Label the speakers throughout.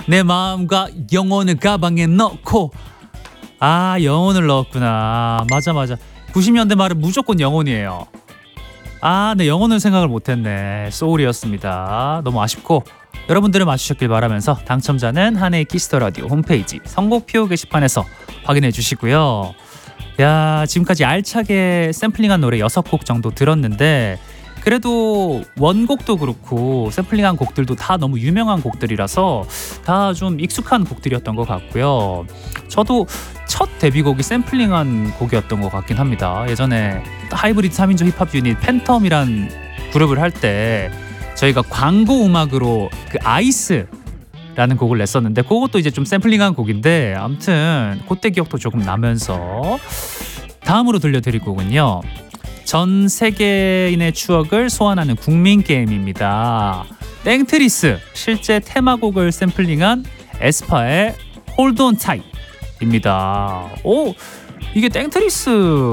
Speaker 1: 내 마음과 영혼을 가방에 넣고. 아, 영혼을 넣었구나. 맞아. 90년대 말은 무조건 영혼이에요. 아, 네, 영혼을 생각을 못했네. 소울이었습니다. 너무 아쉽고 여러분들은 맞추셨길 바라면서 당첨자는 한해의 키스더라디오 홈페이지 선곡표 게시판에서 확인해 주시고요. 야, 지금까지 알차게 샘플링한 노래 6곡 정도 들었는데 그래도 원곡도 그렇고 샘플링한 곡들도 다 너무 유명한 곡들이라서 다 좀 익숙한 곡들이었던 것 같고요. 저도 첫 데뷔곡이 샘플링한 곡이었던 것 같긴 합니다. 예전에 하이브리드 3인조 힙합 유닛 팬텀이란 그룹을 할 때 저희가 광고 음악으로 그 아이스라는 곡을 냈었는데 그것도 이제 좀 샘플링한 곡인데 아무튼 그때 기억도 조금 나면서 다음으로 들려드릴 곡은요. 전 세계인의 추억을 소환하는 국민 게임입니다. 땡트리스 실제 테마곡을 샘플링한 에스파의 Hold On Tight입니다. 오, 이게 땡트리스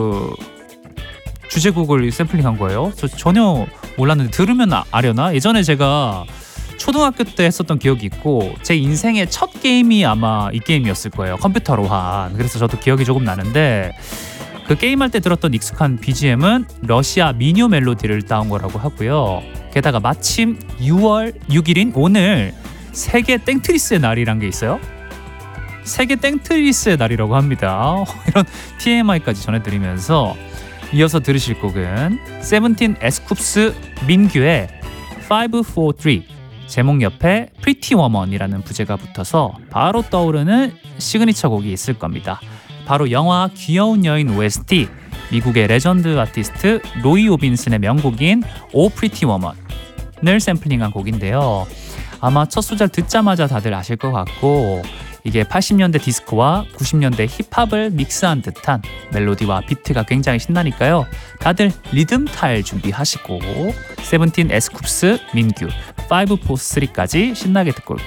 Speaker 1: 주제곡을 샘플링한 거예요? 저 전혀 몰랐는데 들으면 아려나? 예전에 제가 초등학교 때 했었던 기억이 있고 제 인생의 첫 게임이 아마 이 게임이었을 거예요. 컴퓨터로 한. 그래서 저도 기억이 조금 나는데 그 게임할 때 들었던 익숙한 BGM은 러시아 민요 멜로디를 따온 거라고 하고요. 게다가 마침 6월 6일인 오늘 세계 땡트리스의 날이란 게 있어요. 세계 땡트리스의 날이라고 합니다. 이런 TMI까지 전해드리면서 이어서 들으실 곡은 세븐틴 에스쿱스 민규의 543 제목 옆에 Pretty Woman이라는 부제가 붙어서 바로 떠오르는 시그니처 곡이 있을 겁니다. 바로 영화 귀여운 여인 OST 미국의 레전드 아티스트 로이 오빈슨의 명곡인 Oh Pretty Woman을 샘플링한 곡인데요. 아마 첫 소절 듣자마자 다들 아실 것 같고 이게 80년대 디스코와 90년대 힙합을 믹스한 듯한 멜로디와 비트가 굉장히 신나니까요. 다들 리듬 탈 준비하시고 세븐틴 에스쿱스 민규 543까지 신나게 듣고 올게요.